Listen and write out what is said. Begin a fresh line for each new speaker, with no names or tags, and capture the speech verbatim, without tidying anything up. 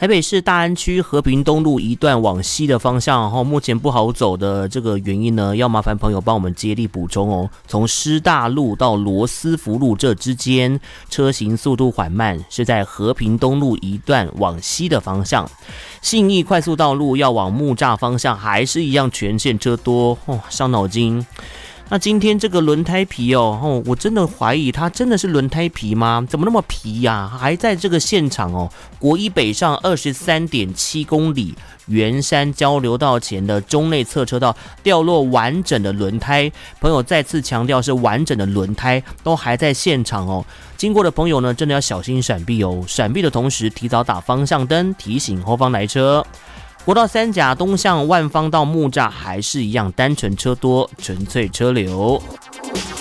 台北市大安区和平东路一段往西的方向，哦，目前不好走的这个原因呢，要麻烦朋友帮我们接力补充哦。从师大路到罗斯福路这之间，车行速度缓慢，是在和平东路一段往西的方向。信义快速道路要往木栅方向，还是一样全线车多，哦，伤脑筋。那今天这个轮胎皮哦，哦，我真的怀疑它真的是轮胎皮吗？怎么那么皮呀，啊？还在这个现场哦，国一北上二十三点七公里，圆山交流道前的中内侧车道掉落完整的轮胎，朋友再次强调是完整的轮胎，都还在现场哦。经过的朋友呢，真的要小心闪避哦，闪避的同时提早打方向灯，提醒后方来车。国道三甲东向万方到木栅还是一样单纯车多，纯粹车流。